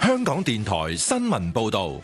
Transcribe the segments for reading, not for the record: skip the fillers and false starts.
香港電台新聞報道。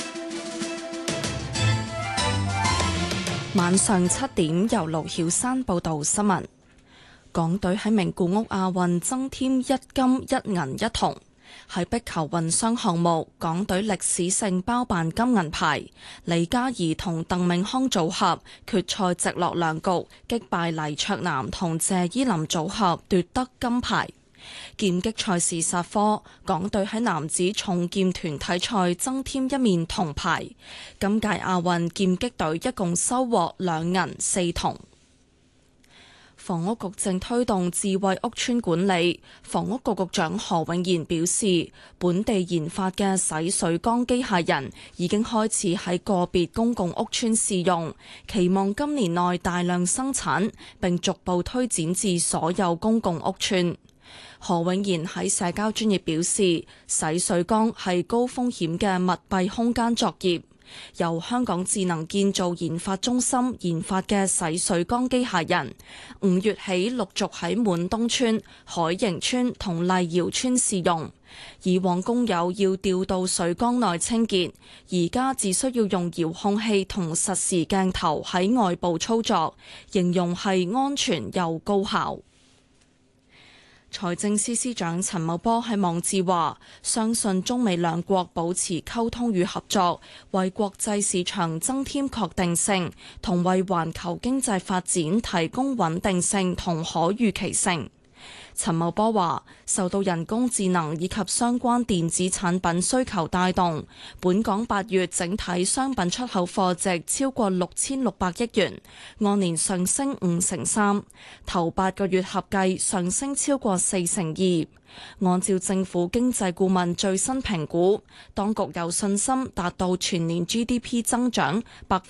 晚上7點，由盧曉珊報道新聞。港隊喺名古屋亞運增添1金1銀1銅。喺壁球混雙項目，港隊歷史性包辦金銀牌，李嘉怡同鄧銘康組合決賽直落兩局擊敗黎卓南同謝依霖組合奪得金牌。劍擊賽事煞科，港隊喺男子重劍團體賽增添1面銅牌。今屆亞運劍擊隊一共收穫2銀4銅。房屋局正推動智慧屋邨管理，房屋局局長何永賢表示，本地研發嘅洗水缸機械人已經開始喺個別公共屋邨試用，期望今年內大量生產，並逐步推展至所有公共屋邨。何永賢喺社交專頁表示，洗水缸係高風險嘅密閉空間作業。由香港智能建造研發中心研發嘅洗水缸機械人，5月起陸續喺滿東邨、海盈邨同麗瑤邨試用。以往工友要調到水缸內清潔，而家只需要用遙控器同實時鏡頭喺外部操作，形容係安全又高效。財政司司長陳茂波喺網誌話，相信中美兩國保持溝通與合作，為國際市場增添確定性，同為環球經濟發展提供穩定性同可預期性。陳茂波話，受到人工智能以及相關電子產品需求帶動，本港8月整體商品出口貨值超過6600億元，按年上升5.3%，頭8個月合計上升超過4.2%。按照政府經濟顧問最新評估，當局有信心達到全年 GDP 增長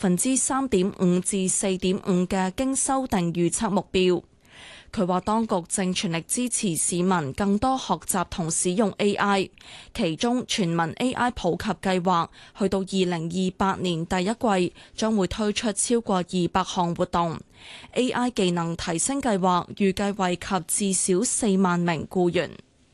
3.5%至4.5%嘅經修訂預測目標。佢話當局正全力支持市民更多學習同使用 AI， 其中全民 AI 普及計劃去到2028年第一季將會推出超過200項活動。AI 技能提升計劃預計惠及至少4萬名僱員。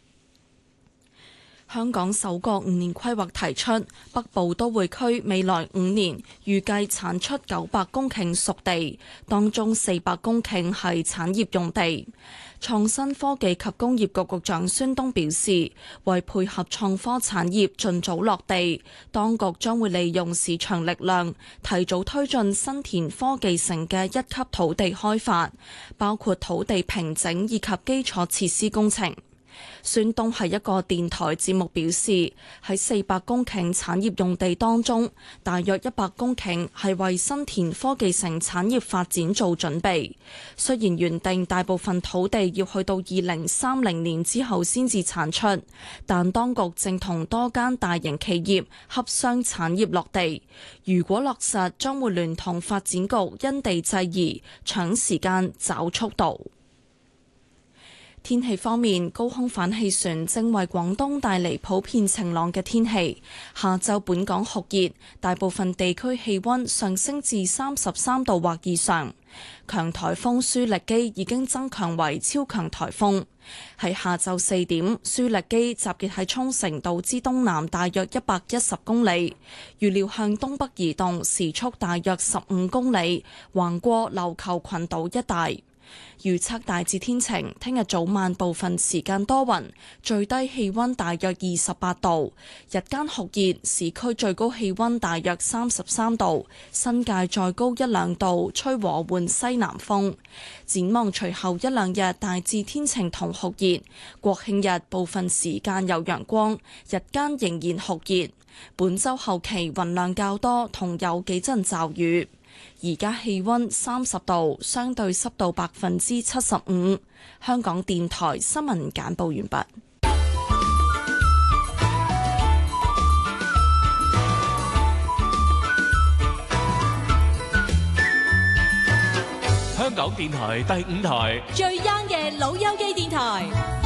香港首個5年規劃提出，北部都會區未來5年預計產出900公頃熟地，當中400公頃係產業用地。創新科技及工業局局長孫東表示，為配合創科產業盡早落地，當局將會利用市場力量，提早推進新田科技城嘅1級土地開發，包括土地平整以及基礎設施工程。孫東喺一個電台節目表示，喺400公頃產業用地當中，大約100公頃係為新田科技城產業發展做準備。雖然原定大部分土地要去到2030年之後先至產出，但當局正同多間大型企業洽商產業落地。如果落實，將會聯同發展局因地制宜，搶時間找速度。天氣方面，高空反氣旋正為廣東帶嚟普遍晴朗嘅天氣。下晝本港酷熱，大部分地區氣溫上升至33度或以上。強颱風舒力基已經增強為超強颱風。喺下晝4點，舒力基集結喺沖繩島之東南大約110公里，預料向東北移動，時速大約15公里，橫過琉球群島一帶。預測大致天晴，聽日早晚部分時間多雲，最低氣溫大約28度，日間酷熱，市區最高氣溫大約33度，新界再高1-2度，吹和緩西南風。展望隨後1-2日大致天晴同酷熱，國慶日部分時間有陽光，日間仍然酷熱。本週後期雲量較多，同有幾陣驟雨。而家氣溫30度，相對濕度75%。香港電台新聞簡報完畢。 香港電台第5台， 最 young 嘅老友記電台。